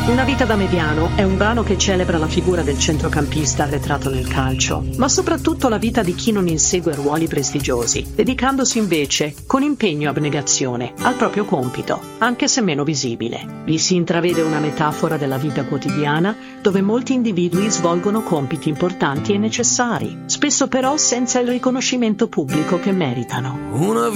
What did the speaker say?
Una vita da mediano è un brano che celebra la figura del centrocampista arretrato nel calcio, ma soprattutto la vita di chi non insegue ruoli prestigiosi, dedicandosi invece, con impegno e abnegazione, al proprio compito, anche se meno visibile. Vi si intravede una metafora della vita quotidiana, dove molti individui svolgono compiti importanti e necessari, spesso però senza il riconoscimento pubblico che meritano.